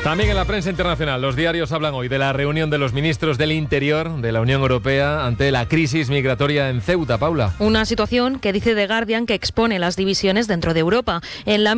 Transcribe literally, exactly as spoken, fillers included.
También en la prensa internacional, los diarios hablan hoy de la reunión de los ministros del Interior de la Unión Europea ante la crisis migratoria en Ceuta. Paula. Una situación que dice The Guardian que expone las divisiones dentro de Europa. En la